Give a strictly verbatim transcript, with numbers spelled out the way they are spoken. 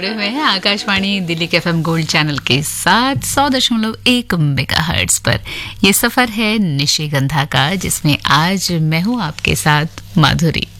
जुड़े हुए हैं आकाशवाणी दिल्ली के एफएम गोल्ड चैनल के साथ सौ दशमलव एक मेगाहर्ट्ज पर। ये सफर है निशिगंधा का, जिसमें आज मैं हूं आपके साथ माधुरी।